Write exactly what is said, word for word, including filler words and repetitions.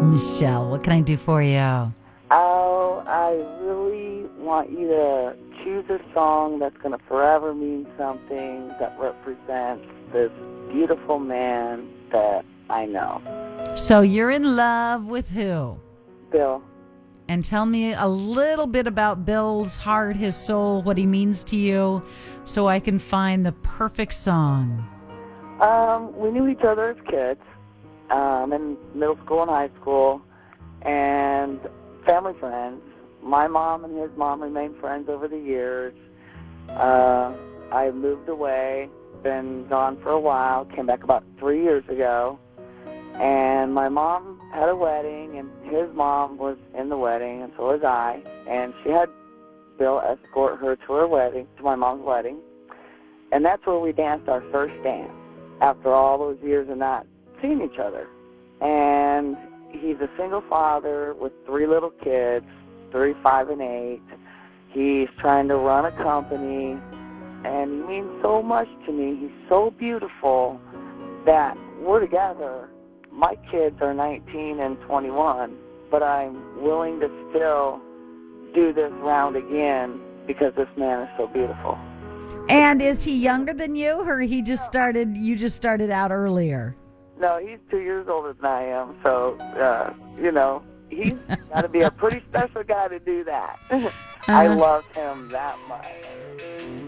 Michelle, what can I do for you? Oh, I really want you to choose a song that's going to forever mean something that represents this beautiful man that I know. So you're in love with who? Bill. And tell me a little bit about Bill's heart, his soul, what he means to you, so I can find the perfect song. Um, we knew each other as kids um, in middle school and high school, and family friends. My mom and his mom remained friends over the years. Uh, I moved away, been gone for a while, came back about three years ago, and my mom had a wedding, and his mom was in the wedding, and so was I, and she had Bill escort her to her wedding, to my mom's wedding, and that's where we danced our first dance after all those years of not seeing each other. And he's a single father with three little kids, three, five, and eight. He's trying to run a company, and he means so much to me. He's so beautiful that we're together. My kids are nineteen and twenty-one, but I'm willing to still do this round again because this man is so beautiful. And is he younger than you, or he just started, you just started out earlier? No, he's two years older than I am, so, uh, you know, he's got to be a pretty special guy to do that. I Uh, love him that much.